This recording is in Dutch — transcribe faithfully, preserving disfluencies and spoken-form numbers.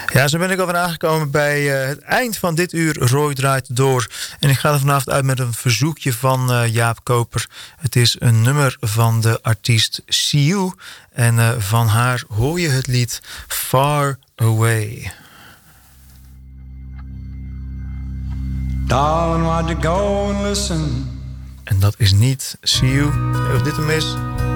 Ja, zo ben ik alweer aangekomen bij uh, het eind van dit uur Roy Draait Door. En ik ga er vanavond uit met een verzoekje van uh, Jaap Koper. Het is een nummer van de artiest Siu. En uh, van haar hoor je het lied Far Away. Darling, why'd you go and listen? En dat is niet Siu. Of dit hem is...